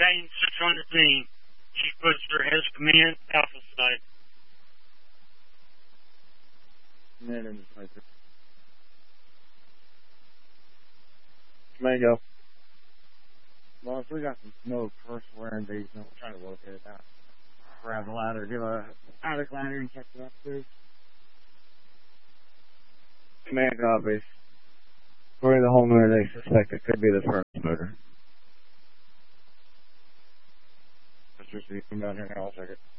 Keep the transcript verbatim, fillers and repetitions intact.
Bain six hundred main. Chief Butcher has command, Alpha side. Command in the sniper. Command go. Well, if we got some smoke first, we're in base, we'll try to locate it out. Grab the ladder, give a attic ladder and check it up too. Command copies. According to the whole motor, they suspect it could be the furnace motor. Let's just see, come down here now, I'll check it.